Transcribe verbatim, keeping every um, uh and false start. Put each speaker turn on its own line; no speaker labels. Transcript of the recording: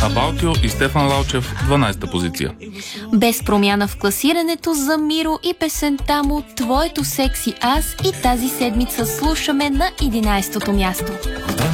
About You и Стефан Лалчев, дванадесета позиция.
Без промяна в класирането за Миро и песента му "Твоето секси аз" и тази седмица слушаме на единадесетото място.